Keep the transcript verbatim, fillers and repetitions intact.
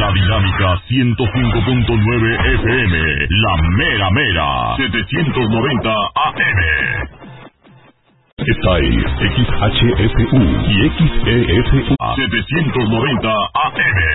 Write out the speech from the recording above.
La Dinámica ciento cinco punto nueve F M, La Mera Mera, setecientos noventa A M. Esta es X H S U y X E S U setecientos noventa A M.